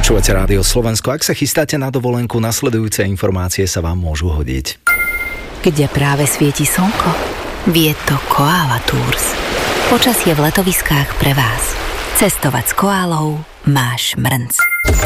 Počúvate Rádio Slovensko. Ak sa chystáte na dovolenku, nasledujúce informácie sa vám môžu hodiť. Kde práve svieti slnko, vie to Koala Tours. Počasie v letoviskách pre vás. Cestovať s koálou máš mrnc.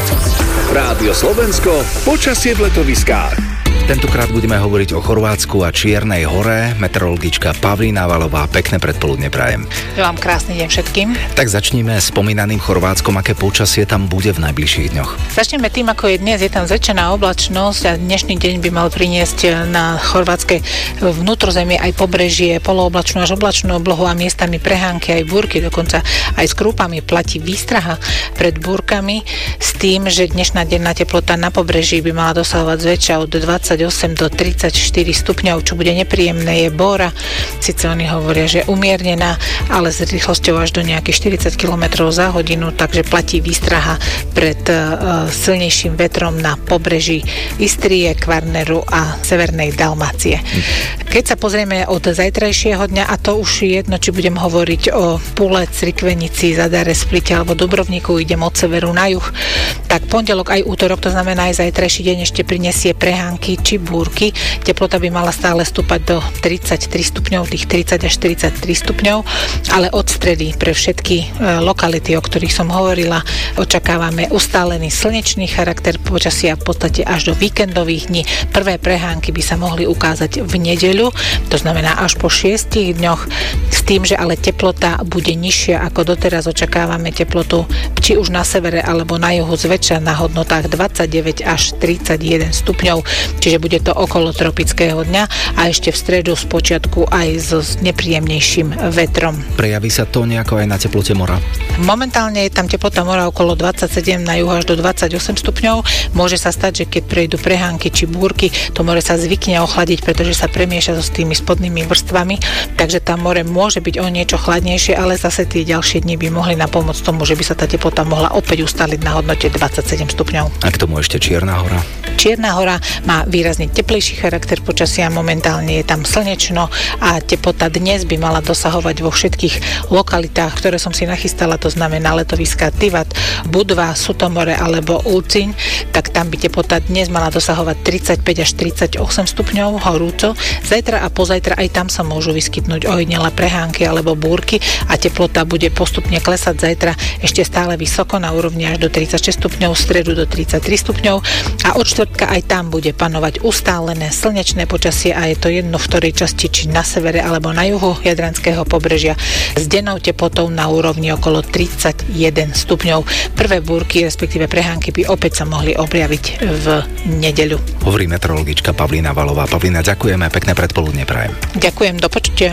Rádio Slovensko, počasie v letoviskách. Tentokrát budeme hovoriť o Chorvátsku a Čiernej hore. Meteorologička Pavlína Valová, pekné predpoludne prajem. Ja vám krásny deň všetkým. Tak začníme spomínaným Chorvátskom, aké počasie tam bude v najbližších dňoch. Začneme tým, ako je dnes. Je tam zväčšená oblačnosť a dnešný deň by mal priniesť na chorvátske vnútrozemie aj pobrežie, polooblačnú až oblačnú oblohu a miestami prehánky aj búrky, dokonca aj s krúpami platí výstraha pred búrkami s tým, že dnešná denná teplota na pobreží by mala dosahovať zväčša od 28 do 34 stupňov, čo bude nepríjemné, je bóra. Sice oni hovoria, že umiernená, ale s rýchlosťou až do nejakých 40 km za hodinu, takže platí výstraha pred silnejším vetrom na pobreží Istrie, Kvarneru a Severnej Dalmácie. Keď sa pozrieme od zajtrajšieho dňa, a to už je jedno, či budem hovoriť o Pule, Crikvenici, Zadare, Splite alebo Dubrovniku, idem od severu na juh, tak pondelok aj útorok, to znamená aj zajtrajší deň ešte prinesie prehánky či búrky. Teplota by mala stále stúpať do 33 stupňov, tých 30 až 43 stupňov, ale od stredy pre všetky lokality, o ktorých som hovorila, očakávame ustálený slnečný charakter počasia v podstate až do víkendových dní. Prvé prehánky by sa mohli ukázať v nedeľu, to znamená až po 6 dňoch, s tým, že ale teplota bude nižšia ako doteraz. Očakávame teplotu či už na severe alebo na juhu zväčša na hodnotách 29 až 31 stupňov, čiže bude to okolo tropického dňa a ešte v stredu spočiatku aj so nepríjemnejším vetrom. Prejaví sa to nejako aj na teplote mora? Momentálne je tam teplota mora okolo 27, na juhu až do 28 stupňov. Môže sa stať, že keď prejdú prehánky či búrky, to more sa zvykne ochladiť, pretože sa premieša so s tými spodnými vrstvami, takže tam more môže byť o niečo chladnejšie, ale zase tie ďalšie dni by mohli napomôcť tomu, že by sa tá teplota mohla opäť ustáliť na hodnote 27 stupňov. A k tomu ešte Čierna hora? Čierna hora má výrazne teplejší charakter počasia, momentálne je tam slnečno a teplota dnes by mala dosahovať vo všetkých lokalitách, ktoré som si nachystala, to znamená letoviská Tivat, Budva, Sutomore alebo Ulciň, tak tam by teplota dnes mala dosahovať 35 až 38 stupňov horúco. Zajtra a pozajtra aj tam sa môžu vyskytnúť ojedinelé prehánky alebo búrky a teplota bude postupne klesať zajtra ešte stále vysoko na úrovni až do 36 stupňov, v stredu do 33 stupňov a od štvrtka aj tam bude panovať ustálené slnečné počasie a je to jedno v ktorej časti, či na severe alebo na juhu Jadranského pobrežia s dennou teplotou na úrovni okolo 31 stupňov. Prvé búrky, respektíve prehánky by opäť sa mohli objaviť v nedeľu. Hovorí meteorologička Pavlína Valová. Pavlína, ďakujeme, pekné predpoludne prajem. Ďakujem, do počutia.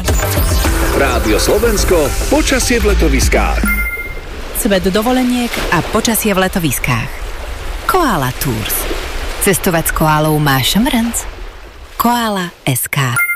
Rádio Slovensko, počasie v letoviskách. Svet dovoleniek a počasie v letoviskách. Koala Tours. Cestovať s koálou máš mrnc. Koala SK.